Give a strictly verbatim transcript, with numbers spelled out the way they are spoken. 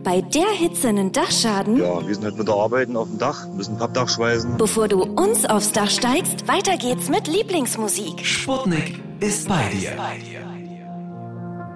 Bei der Hitze einen Dachschaden? Ja, wir sind halt wieder arbeiten auf dem Dach, müssen Pappdach schweißen. Bevor du uns aufs Dach steigst, weiter geht's mit Lieblingsmusik. Sputnik ist bei dir.